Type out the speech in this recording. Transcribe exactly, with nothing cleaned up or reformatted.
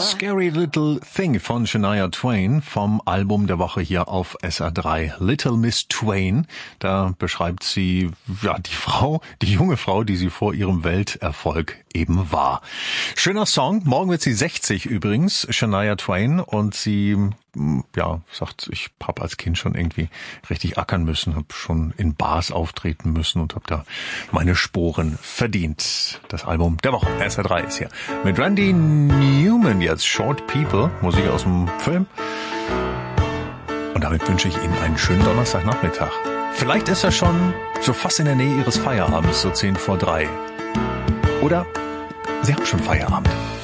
Scary Little Thing von Shania Twain vom Album der Woche hier auf S R drei. Little Miss Twain, da beschreibt sie ja die Frau, die junge Frau, die sie vor ihrem Welterfolg eben war. Schöner Song. Morgen wird sie sechzig übrigens, Shania Twain, und sie ja sagt, ich habe als Kind schon irgendwie richtig ackern müssen, habe schon in Bars auftreten müssen und habe da meine Sporen verdient. Das Album der Woche, S R drei ist hier. Mit Randy Newman jetzt, Short People, Musik aus dem Film. Und damit wünsche ich Ihnen einen schönen Donnerstagnachmittag. Vielleicht ist er schon so fast in der Nähe Ihres Feierabends, so zehn vor drei. Oder Sie haben schon Feierabend.